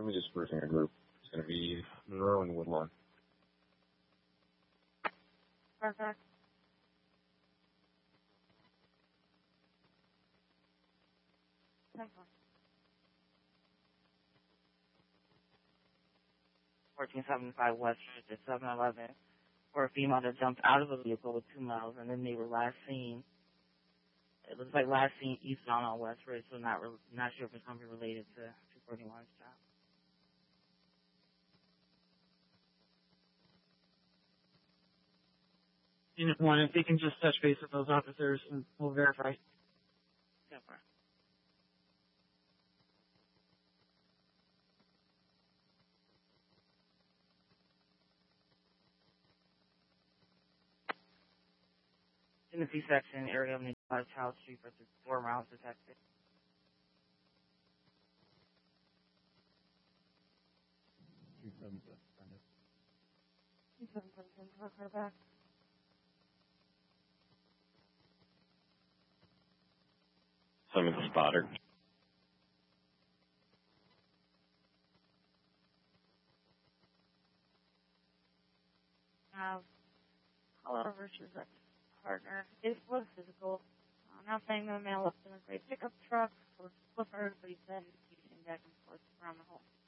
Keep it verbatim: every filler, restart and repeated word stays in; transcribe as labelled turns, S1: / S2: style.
S1: currently dispersing a group. It's going to be Monroe and Woodlawn.
S2: Perfect.
S3: fourteen seventy-five West Street at seven eleven, where a female that jumped out of a vehicle with two miles, and then they were last seen. It looks like last seen eastbound on West Ridge, so not re- not sure if it's something related to two forty-one's job.
S4: Unit one, if they can just touch base with those officers, and we'll verify.
S3: Yeah, bro. In the C-section area of Nicholas House Street for the four rounds detected.
S1: Two seven seven.
S2: Two seven seven, talk her back.
S1: Seventh spotter.
S2: Have Colorado versus Rex partner. It was physical. Uh, not saying the male left in a gray pickup truck or flipper, but he said he's back and forth around the home.